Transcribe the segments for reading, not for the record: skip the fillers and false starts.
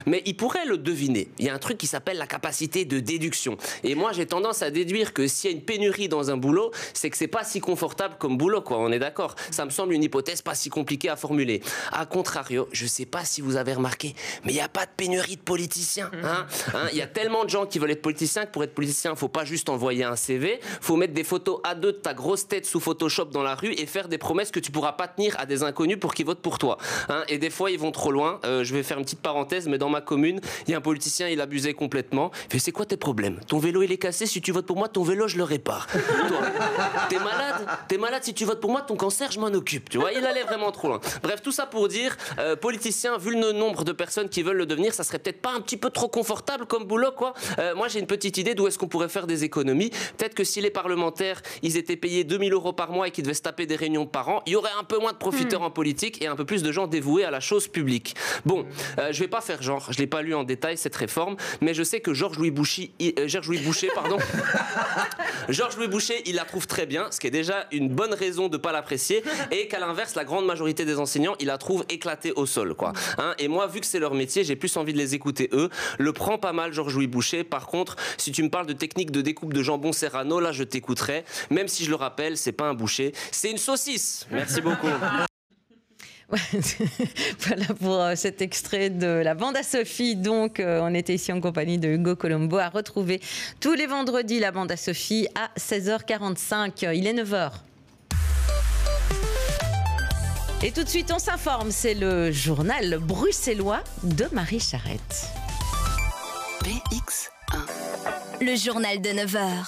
Mais il pourrait le deviner. Il y a un truc qui s'appelle la capacité de déduction. Et moi, j'ai tendance à déduire que s'il y a une pénurie dans un boulot, c'est que c'est pas si confortable comme boulot, quoi. On est d'accord. Ça me semble une hypothèse pas si compliquée à formuler. A contrario, je sais pas si vous avez remarqué, mais il n'y a pas de pénurie de politiciens. Il y a tellement de gens qui veulent être politiciens que pour être politicien, il faut pas juste envoyer un CV, faut mettre des photos A2 de ta grosse tête sous Photoshop dans la rue et faire des promesses que tu pourras pas tenir à des inconnus pour qu'ils votent pour toi. Et des fois, ils vont trop loin. Je vais faire une petite parenthèse, mais dans ma commune, il y a un politicien, il abusait complètement. Il fait, c'est quoi tes problèmes? Ton vélo, il est cassé, si tu votes pour moi, ton vélo, je le répare. Toi, t'es malade, si tu votes pour moi, ton cancer, je m'en occupe. Tu vois, il allait vraiment trop loin. Bref, tout ça pour dire, politicien, vu le nombre de personnes qui veulent le devenir, ça serait peut-être pas un petit peu trop confortable comme boulot, quoi. Moi, j'ai une petite idée d'où est-ce qu'on pourrait faire des économies. Peut-être que si les parlementaires, ils étaient payés 2000 € par mois et qu'ils devaient se taper des réunions par an, il y aurait un peu moins de profiteurs en politique et un peu plus de gens dévoués à la chose publique. Bon, je vais pas faire genre, je l'ai pas lu en détail cette réforme, mais je sais que Georges-Louis Boucher, il la trouve très bien, ce qui est déjà une bonne raison de pas l'apprécier, et qu'à l'inverse, la grande majorité des enseignants, ils la trouvent éclatée au sol, quoi. Et moi, vu que c'est leur métier, j'ai plus envie de les écouter eux. Le prends pas mal, Georges-Louis Boucher. Par contre, si tu me parles de technique de découpe de jambon serrano, là, je t'écouterai. Même si je le rappelle, c'est pas un boucher, c'est une saucisse. Merci beaucoup. Voilà pour cet extrait de la bande à Sophie. Donc, on était ici en compagnie de Hugo Colombo à retrouver tous les vendredis la bande à Sophie à 16h45. Il est 9h. Et tout de suite, on s'informe. C'est le journal bruxellois de Marie Charette. BX1. Le journal de 9h.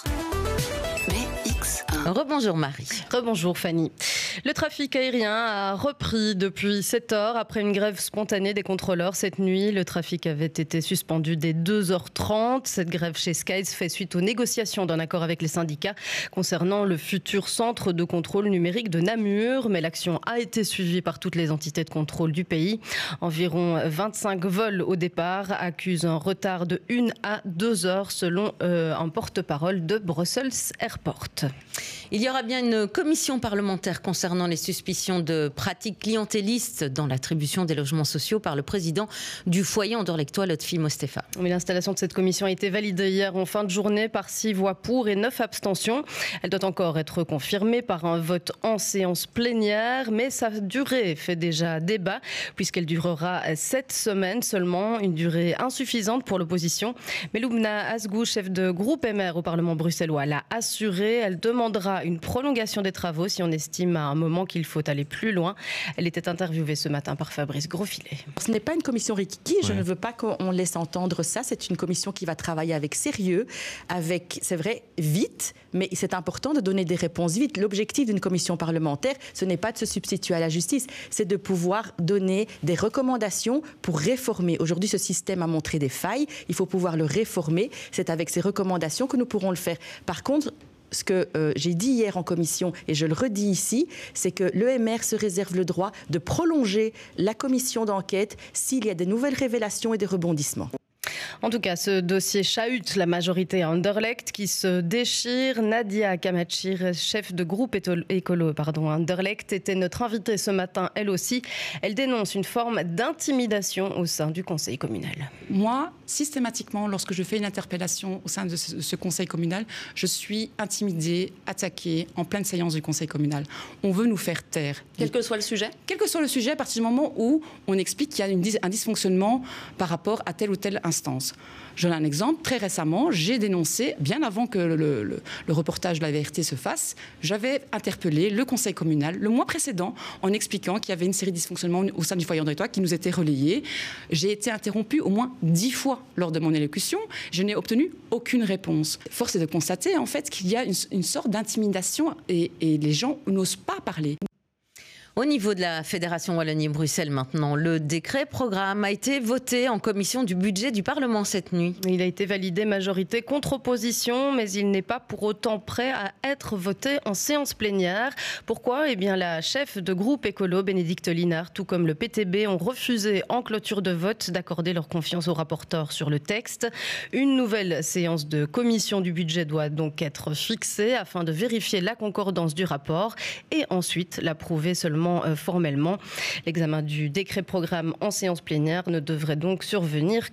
BX1. Rebonjour Marie. Rebonjour Fanny. Le trafic aérien a repris depuis 7 heures après une grève spontanée des contrôleurs cette nuit. Le trafic avait été suspendu dès 2h30. Cette grève chez Skies fait suite aux négociations d'un accord avec les syndicats concernant le futur centre de contrôle numérique de Namur. Mais l'action a été suivie par toutes les entités de contrôle du pays. Environ 25 vols au départ accusent un retard de 1 à 2 heures selon un porte-parole de Brussels Airport. Il y aura bien une commission parlementaire concernant les suspicions de pratiques clientélistes dans l'attribution des logements sociaux par le président du foyer anderlechtois, Lotfi Mostefa. Mais l'installation de cette commission a été validée hier en fin de journée par 6 voix pour et 9 abstentions. Elle doit encore être confirmée par un vote en séance plénière, mais sa durée fait déjà débat puisqu'elle durera 7 semaines seulement, une durée insuffisante pour l'opposition. Mais Loubna Asgou, chef de groupe MR au Parlement bruxellois, l'a assuré. Elle demandera une prolongation des travaux si on estime à un moment qu'il faut aller plus loin. Elle était interviewée ce matin par Fabrice Grosfilet. Ce n'est pas une commission rikiki, je ne veux pas qu'on laisse entendre ça. C'est une commission qui va travailler avec sérieux, avec, c'est vrai, vite, mais c'est important de donner des réponses vite. L'objectif d'une commission parlementaire, ce n'est pas de se substituer à la justice, c'est de pouvoir donner des recommandations pour réformer. Aujourd'hui, ce système a montré des failles, il faut pouvoir le réformer. C'est avec ces recommandations que nous pourrons le faire. Par contre, ce que j'ai dit hier en commission, et je le redis ici, c'est que l'EMR se réserve le droit de prolonger la commission d'enquête s'il y a des nouvelles révélations et des rebondissements. En tout cas, ce dossier chahute la majorité à Anderlecht qui se déchire. Nadia Kamachir, chef de groupe écolo Anderlecht, était notre invitée ce matin, elle aussi. Elle dénonce une forme d'intimidation au sein du conseil communal. Moi, systématiquement, lorsque je fais une interpellation au sein de ce conseil communal, je suis intimidée, attaquée en pleine séance du conseil communal. On veut nous faire taire. Quel que soit le sujet ? Quel que soit le sujet, à partir du moment où on explique qu'il y a un dysfonctionnement par rapport à telle ou telle instance. Je donne un exemple. Très récemment, j'ai dénoncé, bien avant que le reportage de la VRT se fasse, j'avais interpellé le conseil communal le mois précédent en expliquant qu'il y avait une série de dysfonctionnements au sein du foyer anderlechtois qui nous étaient relayés. J'ai été interrompue au moins 10 fois lors de mon élocution. Je n'ai obtenu aucune réponse. Force est de constater en fait qu'il y a une sorte d'intimidation et les gens n'osent pas parler. Au niveau de la Fédération Wallonie-Bruxelles maintenant, le décret programme a été voté en commission du budget du Parlement cette nuit. Il a été validé majorité contre opposition, mais il n'est pas pour autant prêt à être voté en séance plénière. Pourquoi ? Eh bien, la chef de groupe écolo, Bénédicte Linard, tout comme le PTB, ont refusé en clôture de vote d'accorder leur confiance au rapporteur sur le texte. Une nouvelle séance de commission du budget doit donc être fixée afin de vérifier la concordance du rapport et ensuite l'approuver seulement Parlement formellement. L'examen du décret programme en séance plénière ne devrait donc survenir